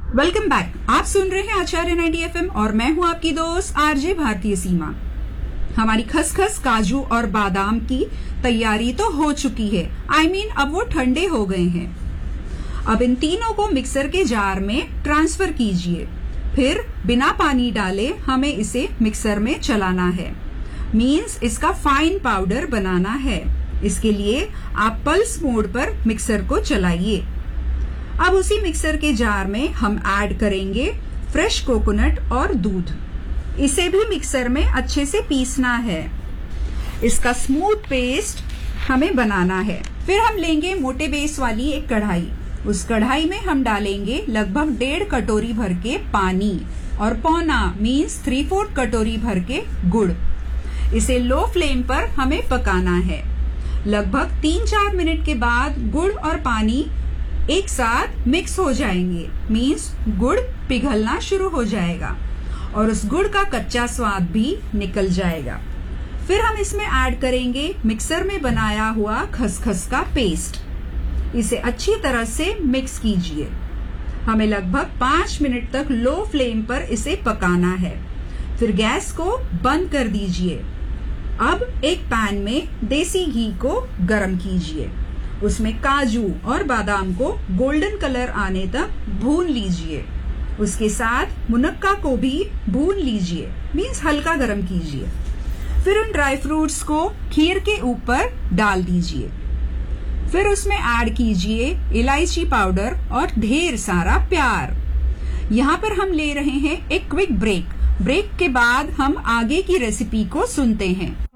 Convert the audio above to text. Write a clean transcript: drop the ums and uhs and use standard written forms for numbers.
Welcome back. आप सुन रहे हैं आचार्य 90 FM और मैं हूं आपकी दोस्त आरजे भारतीय सीमा। हमारी खसखस, काजू और बादाम की तैयारी तो हो चुकी है। अब वो ठंडे हो गए हैं। अब इन तीनों को मिक्सर के जार में ट्रांसफर कीजिए। फिर बिना पानी डाले हमें इसे मिक्सर में चलाना है। मीन्स इसका फाइन पाउडर बनाना है। इसके लिए आप पल्स मोड पर मिक्सर को चलाइए। अब उसी मिक्सर के जार में हम ऐड करेंगे फ्रेश कोकोनट और दूध। इसे भी मिक्सर में अच्छे से पीसना है। इसका स्मूथ पेस्ट हमें बनाना है। फिर हम लेंगे मोटे बेस वाली एक कढ़ाई। उस कढ़ाई में हम डालेंगे लगभग 1.5 कटोरी भर के पानी और पौना मीन्स 3/4 कटोरी भर के गुड़। इसे लो फ्लेम पर हमें पकाना है। लगभग 3-4 मिनट के बाद गुड़ और पानी एक साथ मिक्स हो जाएंगे। मीन्स गुड़ पिघलना शुरू हो जाएगा और उस गुड़ का कच्चा स्वाद भी निकल जाएगा। फिर हम इसमें ऐड करेंगे मिक्सर में बनाया हुआ खसखस का पेस्ट। इसे अच्छी तरह से मिक्स कीजिए। हमें लगभग 5 मिनट तक लो फ्लेम पर इसे पकाना है। फिर गैस को बंद कर दीजिए। अब एक पैन में देसी घी को गरम कीजिए। उसमें काजू और बादाम को गोल्डन कलर आने तक भून लीजिए। उसके साथ मुनक्का को भी भून लीजिए। मीन्स हल्का गरम कीजिए। फिर उन ड्राई फ्रूट्स को खीर के ऊपर डाल दीजिए। फिर उसमें ऐड कीजिए इलायची पाउडर और ढेर सारा प्यार। यहाँ पर हम ले रहे हैं एक क्विक ब्रेक। ब्रेक के बाद हम आगे की रेसिपी को सुनते हैं।